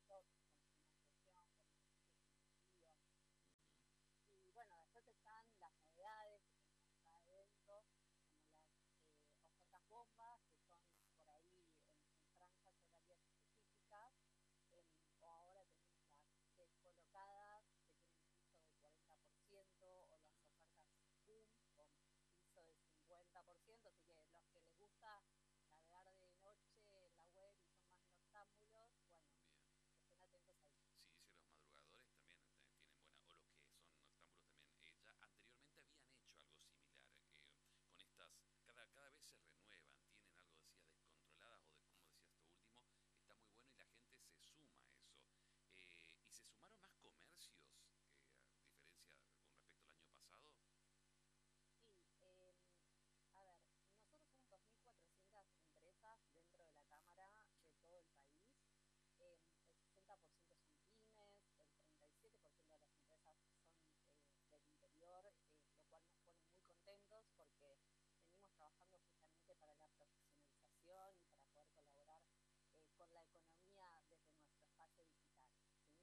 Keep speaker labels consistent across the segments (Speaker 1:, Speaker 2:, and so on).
Speaker 1: Y bueno, después están las novedades que tenemos acá adentro, como las ofertas bombas, que son por ahí en franjas horarias específicas, o ahora tenemos las descolocadas, que tienen piso del 40%, o las ofertas boom, con piso del 50%, así que los que les gusta navegar de noche en la web y son más noctámbulos, bueno, estén atentos ahí.
Speaker 2: Sí, dice los madrugadores también tienen buena, o los que son noctámbulos también. Ya anteriormente habían hecho algo similar con estas, cada vez se renuevan, tienen algo, decías, descontroladas o de, como decías esto último, está muy bueno y la gente se suma a eso. ¿Y se sumaron más comercios, a diferencia con respecto al año pasado?
Speaker 1: Sí, a ver, nosotros somos 2.400 empresas dentro de la Cámara de todo el país. El 60% son pymes, el 37% de las empresas son del interior, lo cual nos pone muy contentos porque venimos trabajando justamente para la profesionalización y para poder colaborar con la economía desde nuestro espacio digital, ¿sí?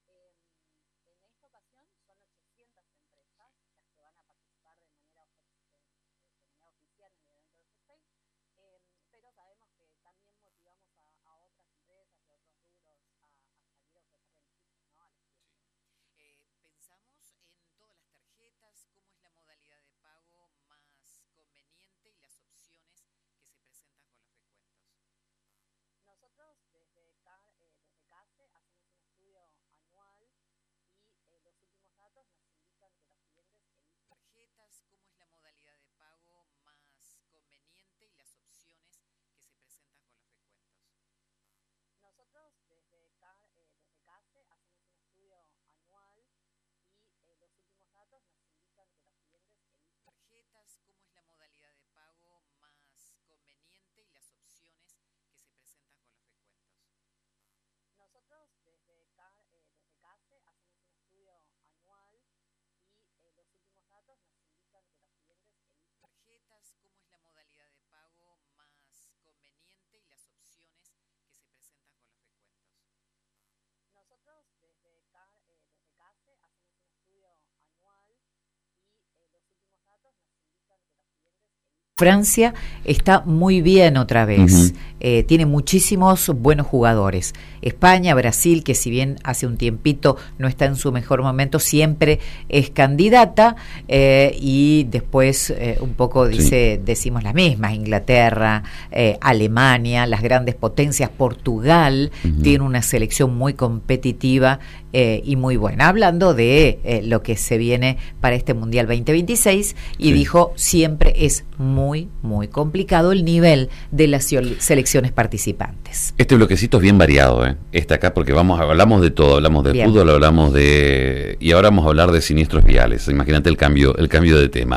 Speaker 1: En esta ocasión son 800 empresas las que van a participar de manera oficial en el evento de FESPEI, pero sabemos que también motivamos a otras empresas y a otros rubros a salir a ofrecer beneficios, ¿no?, a los clientes.
Speaker 2: Sí.
Speaker 3: Pensamos en todas las tarjetas, cómo es la modalidad de pago más conveniente y las opciones que se presentan con los descuentos.
Speaker 1: Nosotros desde CASE hacemos un estudio anual y los últimos datos nos indican que los clientes eligen
Speaker 3: Tarjetas, cómo es la modalidad de pago más conveniente y las opciones que se presentan con los descuentos.
Speaker 1: Nosotros desde CASE hacemos un estudio anual y los últimos datos nos indican que los clientes eligen
Speaker 3: tarjetas, cómo es la modalidad de pago más conveniente y las opciones que se presentan con los descuentos.
Speaker 1: Nosotros desde CASE hacemos un estudio anual y los últimos datos nos indican que los clientes eligen
Speaker 3: tarjetas, cómo es la modalidad de pago más conveniente y las opciones que se presentan con los descuentos.
Speaker 1: Nosotros desde CASE hacemos un estudio anual y los últimos datos nos indican que los clientes eligen.
Speaker 3: Francia está muy bien otra vez, tiene muchísimos buenos jugadores. España, Brasil, que si bien hace un tiempito no está en su mejor momento, siempre es candidata, y después un poco decimos las mismas, Inglaterra, Alemania, las grandes potencias, Portugal, tiene una selección muy competitiva y muy buena, hablando de lo que se viene para este Mundial 2026, y dijo, siempre es muy complicado el nivel de las selecciones participantes.
Speaker 2: Este bloquecito es bien variado, está acá porque hablamos de todo, hablamos de fútbol, hablamos y ahora vamos a hablar de siniestros viales. Imagínate el cambio de tema.